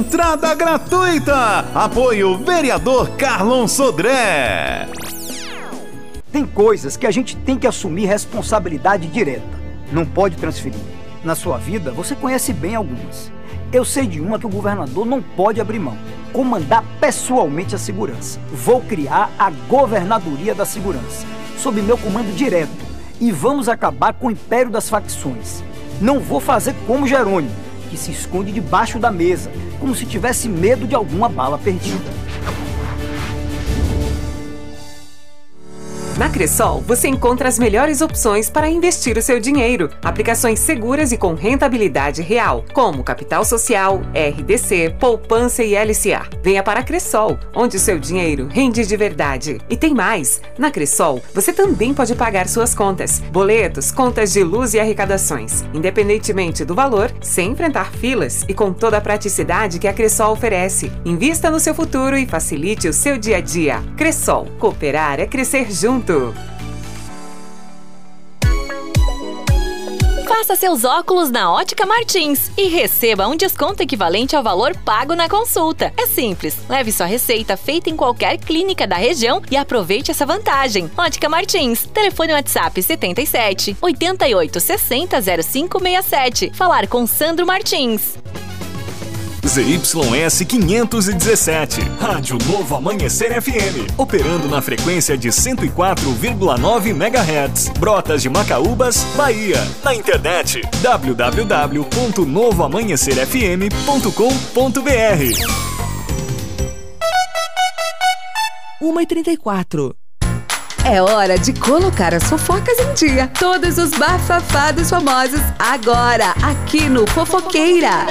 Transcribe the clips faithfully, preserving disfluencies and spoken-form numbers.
Entrada gratuita. Apoio vereador Carlon Sodré. Tem coisas que a gente tem que assumir responsabilidade direta. Não pode transferir. Na sua vida, você conhece bem algumas. Eu sei de uma que o governador não pode abrir mão. Comandar pessoalmente a segurança. Vou criar a Governadoria da Segurança, sob meu comando direto. E vamos acabar com o império das facções. Não vou fazer como Jerônimo, que se esconde debaixo da mesa, como se tivesse medo de alguma bala perdida. Na Cressol, você encontra as melhores opções para investir o seu dinheiro. Aplicações seguras e com rentabilidade real, como Capital Social, R D C, Poupança e L C A. Venha para a Cressol, onde o seu dinheiro rende de verdade. E tem mais! Na Cressol, você também pode pagar suas contas, boletos, contas de luz e arrecadações, independentemente do valor, sem enfrentar filas e com toda a praticidade que a Cressol oferece. Invista no seu futuro e facilite o seu dia a dia. Cressol, cooperar é crescer junto. Faça seus óculos na Ótica Martins e receba um desconto equivalente ao valor pago na consulta. É simples, leve sua receita feita em qualquer clínica da região e aproveite essa vantagem. Ótica Martins, telefone WhatsApp setenta e sete, oitenta e oito, sessenta, zero cinco sessenta e sete. Falar com Sandro Martins. Z Y S quinhentos e dezessete, Rádio Novo Amanhecer F M, operando na frequência de cento e quatro vírgula nove megahertz, Brotas de Macaúbas, Bahia. Na internet, w w w ponto novo amanhecer f m ponto com ponto b r. uma e trinta e quatro. É hora de colocar as fofocas em dia. Todos os bafafados famosos agora, aqui no Fofoqueira.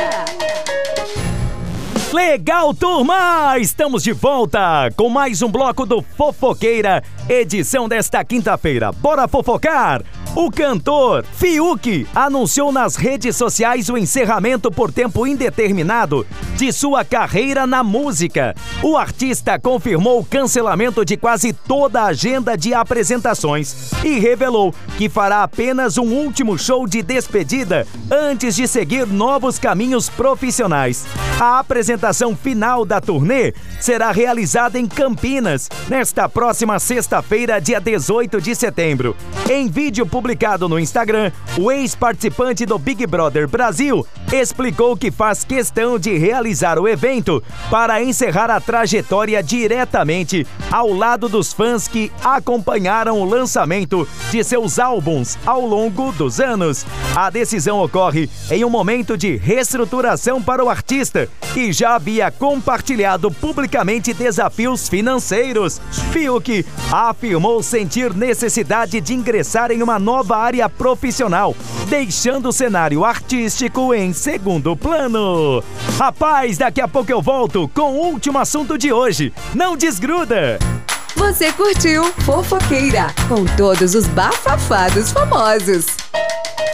Legal, turma! Estamos de volta com mais um bloco do Fofoqueira, edição desta quinta-feira. Bora fofocar? O cantor Fiuk anunciou nas redes sociais o encerramento por tempo indeterminado de sua carreira na música. O artista confirmou o cancelamento de quase toda a agenda de apresentações e revelou que fará apenas um último show de despedida antes de seguir novos caminhos profissionais. A apresentação final da turnê será realizada em Campinas, nesta próxima sexta-feira, dia dezoito de setembro. Em vídeo publicado no Instagram, o ex-participante do Big Brother Brasil explicou que faz questão de realizar o evento para encerrar a trajetória diretamente ao lado dos fãs que acompanharam o lançamento de seus álbuns ao longo dos anos. A decisão ocorre em um momento de reestruturação para o artista, que já havia compartilhado publicamente desafios financeiros. Fiuk afirmou sentir necessidade de ingressar em uma nova área profissional, deixando o cenário artístico em segundo plano. Rapaz, daqui a pouco eu volto com o último assunto de hoje. Não desgruda! Você curtiu Fofoqueira, com todos os bafafados famosos.